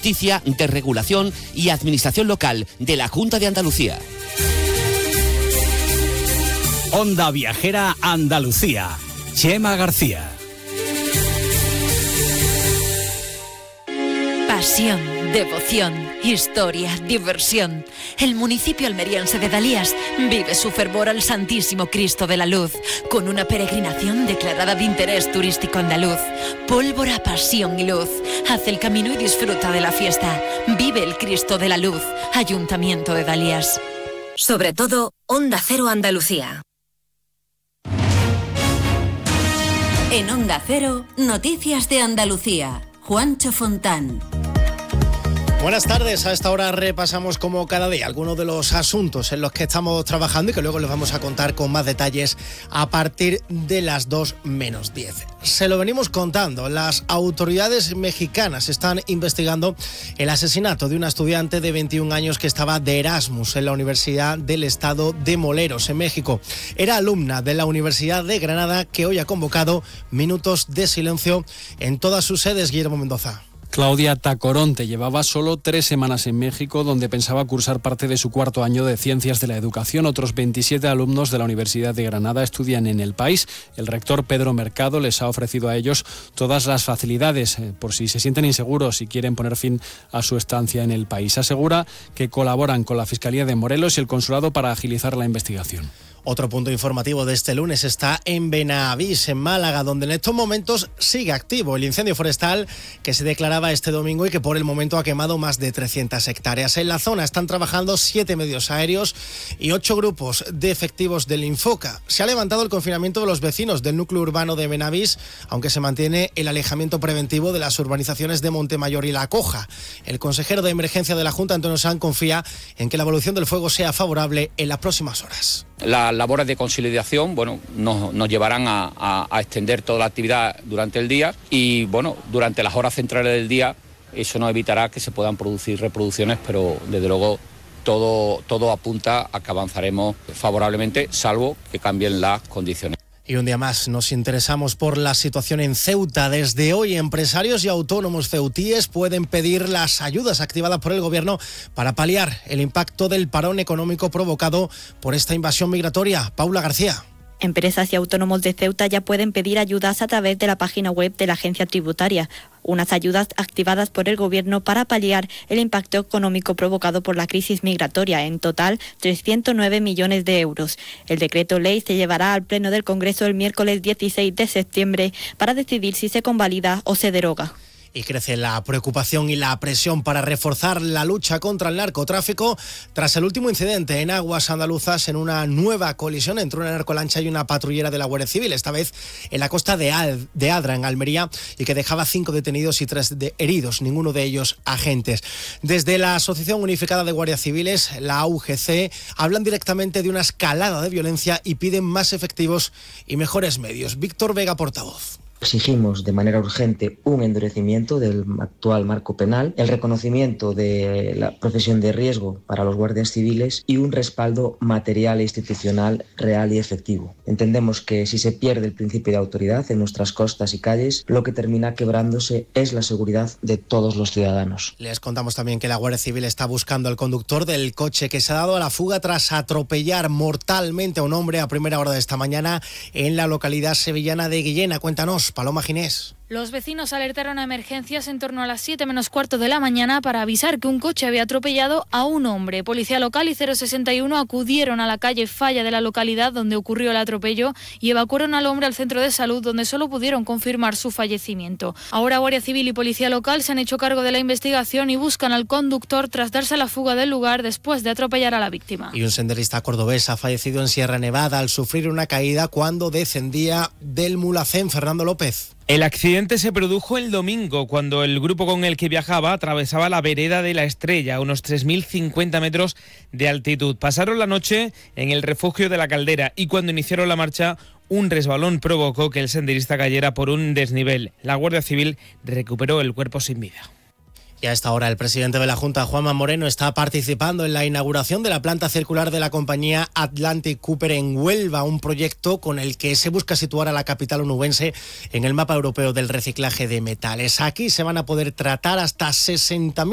Justicia, Desregulación y Administración Local de la Junta de Andalucía. Onda Viajera Andalucía. Chema García. Pasión, devoción, historia, diversión. El municipio almeriense de Dalías vive su fervor al Santísimo Cristo de la Luz, con una peregrinación declarada de interés turístico andaluz. Pólvora, pasión y luz. Haz el camino y disfruta de la fiesta. Vive el Cristo de la Luz. Ayuntamiento de Dalías. Sobre todo, Onda Cero Andalucía. En Onda Cero, Noticias de Andalucía. Juancho Fontán. Buenas tardes, a esta hora repasamos como cada día algunos de los asuntos en los que estamos trabajando y que luego les vamos a contar con más detalles a partir de las 2 menos 10. Se lo venimos contando, las autoridades mexicanas están investigando el asesinato de una estudiante de 21 años que estaba de Erasmus en la Universidad del Estado de Morelos, en México. Era alumna de la Universidad de Granada, que hoy ha convocado minutos de silencio en todas sus sedes. Guillermo Mendoza. Claudia Tacoronte llevaba solo 3 semanas en México, donde pensaba cursar parte de su 4º año de Ciencias de la Educación. Otros 27 alumnos de la Universidad de Granada estudian en el país. El rector Pedro Mercado les ha ofrecido a ellos todas las facilidades por si se sienten inseguros y quieren poner fin a su estancia en el país. Asegura que colaboran con la Fiscalía de Morelos y el Consulado para agilizar la investigación. Otro punto informativo de este lunes está en Benavís, en Málaga, donde en estos momentos sigue activo el incendio forestal que se declaraba este domingo y que por el momento ha quemado más de 300 hectáreas. En la zona están trabajando 7 medios aéreos y 8 grupos de efectivos del Infoca. Se ha levantado el confinamiento de los vecinos del núcleo urbano de Benavís, aunque se mantiene el alejamiento preventivo de las urbanizaciones de Montemayor y La Coja. El consejero de emergencia de la Junta, Antonio Sanz, confía en que la evolución del fuego sea favorable en las próximas horas. Las labores de consolidación, nos llevarán a extender toda la actividad durante el día y, durante las horas centrales del día eso no evitará que se puedan producir reproducciones, pero desde luego todo apunta a que avanzaremos favorablemente, salvo que cambien las condiciones. Y un día más nos interesamos por la situación en Ceuta. Desde hoy, empresarios y autónomos ceutíes pueden pedir las ayudas activadas por el gobierno para paliar el impacto del parón económico provocado por esta invasión migratoria. Paula García. Empresas y autónomos de Ceuta ya pueden pedir ayudas a través de la página web de la agencia tributaria. Unas ayudas activadas por el gobierno para paliar el impacto económico provocado por la crisis migratoria, en total 309 millones de euros. El decreto ley se llevará al Pleno del Congreso el miércoles 16 de septiembre para decidir si se convalida o se deroga. Y crece la preocupación y la presión para reforzar la lucha contra el narcotráfico tras el último incidente en aguas andaluzas, en una nueva colisión entre una narcolancha y una patrullera de la Guardia Civil, esta vez en la costa de Adra, en Almería, y que dejaba 5 detenidos y 3 heridos, ninguno de ellos agentes. Desde la Asociación Unificada de Guardias Civiles, la AUGC, hablan directamente de una escalada de violencia y piden más efectivos y mejores medios. Víctor Vega, portavoz. Exigimos de manera urgente un endurecimiento del actual marco penal, el reconocimiento de la profesión de riesgo para los guardias civiles y un respaldo material e institucional real y efectivo. Entendemos que si se pierde el principio de autoridad en nuestras costas y calles, lo que termina quebrándose es la seguridad de todos los ciudadanos. Les contamos también que la Guardia Civil está buscando al conductor del coche que se ha dado a la fuga tras atropellar mortalmente a un hombre a primera hora de esta mañana en la localidad sevillana de Guillena. Cuéntanos, Paloma Ginés. Los vecinos alertaron a emergencias en torno a las 7 menos cuarto de la mañana para avisar que un coche había atropellado a un hombre. Policía local y 061 acudieron a la calle Falla de la localidad donde ocurrió el atropello y evacuaron al hombre al centro de salud, donde solo pudieron confirmar su fallecimiento. Ahora Guardia Civil y Policía local se han hecho cargo de la investigación y buscan al conductor tras darse a la fuga del lugar después de atropellar a la víctima. Y un senderista cordobés ha fallecido en Sierra Nevada al sufrir una caída cuando descendía del Mulhacén. Fernando López. El accidente se produjo el domingo cuando el grupo con el que viajaba atravesaba la vereda de La Estrella, a unos 3.050 metros de altitud. Pasaron la noche en el refugio de la Caldera y cuando iniciaron la marcha, un resbalón provocó que el senderista cayera por un desnivel. La Guardia Civil recuperó el cuerpo sin vida. Y a esta hora el presidente de la Junta, Juanma Moreno, está participando en la inauguración de la planta circular de la compañía Atlantic Cooper en Huelva, un proyecto con el que se busca situar a la capital onubense en el mapa europeo del reciclaje de metales. Aquí se van a poder tratar hasta 60.000